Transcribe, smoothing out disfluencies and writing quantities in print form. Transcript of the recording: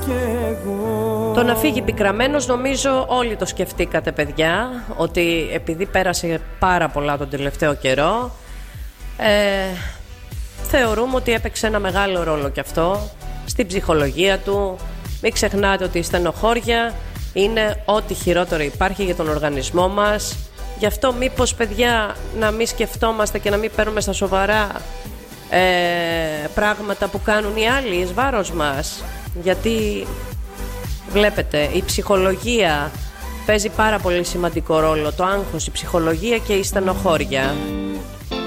Το να φύγει πικραμένος, νομίζω όλοι το σκεφτήκατε, παιδιά, ότι επειδή πέρασε πάρα πολλά τον τελευταίο καιρό, θεωρούμε ότι έπαιξε ένα μεγάλο ρόλο κι αυτό στην ψυχολογία του. Μην ξεχνάτε ότι η στενοχώρια είναι ό,τι χειρότερο υπάρχει για τον οργανισμό μας. Γι' αυτό μήπως, παιδιά, να μην σκεφτόμαστε και να μην παίρνουμε στα σοβαρά πράγματα που κάνουν οι άλλοι εις βάρος μας. Γιατί βλέπετε, η ψυχολογία παίζει πάρα πολύ σημαντικό ρόλο. Το άγχος, η ψυχολογία και η στενοχώρια.